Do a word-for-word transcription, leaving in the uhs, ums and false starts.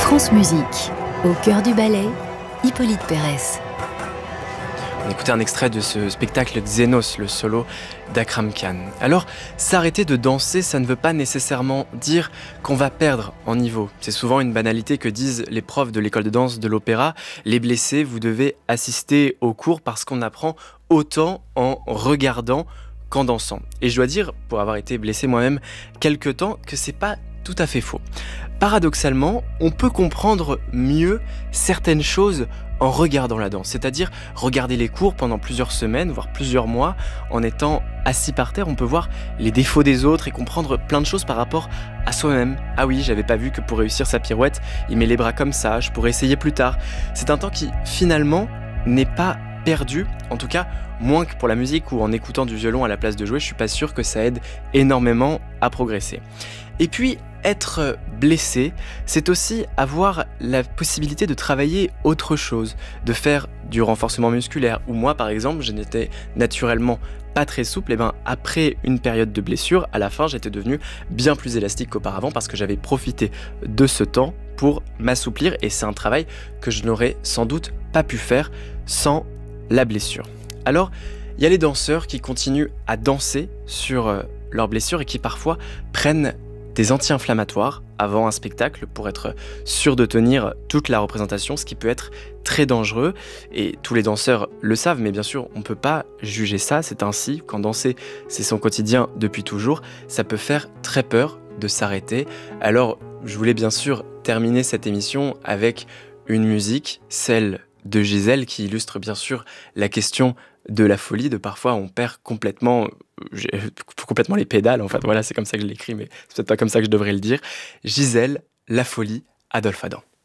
France Musique, au cœur du ballet, Hippolyte Pérez. On écoutait un extrait de ce spectacle Xenos, le solo d'Akram Khan. Alors, s'arrêter de danser, ça ne veut pas nécessairement dire qu'on va perdre en niveau. C'est souvent une banalité que disent les profs de l'école de danse de l'opéra. Les blessés, vous devez assister aux cours parce qu'on apprend autant en regardant qu'en dansant. Et je dois dire, pour avoir été blessé moi-même quelque temps, que c'est pas tout à fait faux. Paradoxalement, on peut comprendre mieux certaines choses en regardant la danse, c'est-à-dire regarder les cours pendant plusieurs semaines, voire plusieurs mois, en étant assis par terre, on peut voir les défauts des autres et comprendre plein de choses par rapport à soi-même. Ah oui, j'avais pas vu que pour réussir sa pirouette, il met les bras comme ça, je pourrais essayer plus tard. C'est un temps qui, finalement, n'est pas perdu, en tout cas moins que pour la musique où en écoutant du violon à la place de jouer, je suis pas sûr que ça aide énormément à progresser. Et puis, être blessé, c'est aussi avoir la possibilité de travailler autre chose, de faire du renforcement musculaire. Ou moi, par exemple, je n'étais naturellement pas très souple. Et ben, après une période de blessure, à la fin, j'étais devenu bien plus élastique qu'auparavant parce que j'avais profité de ce temps pour m'assouplir. Et c'est un travail que je n'aurais sans doute pas pu faire sans la blessure. Alors, il y a les danseurs qui continuent à danser sur euh, leurs blessures et qui parfois prennent des anti-inflammatoires avant un spectacle pour être sûr de tenir toute la représentation, ce qui peut être très dangereux. Et tous les danseurs le savent, mais bien sûr, on ne peut pas juger ça. C'est ainsi, quand danser, c'est son quotidien depuis toujours, ça peut faire très peur de s'arrêter. Alors, je voulais bien sûr terminer cette émission avec une musique, celle de Gisèle, qui illustre bien sûr la question de la folie, de parfois on perd complètement, complètement les pédales, en fait, voilà, c'est comme ça que je l'écris, mais c'est peut-être pas comme ça que je devrais le dire. Gisèle, la folie, Adolphe Adam.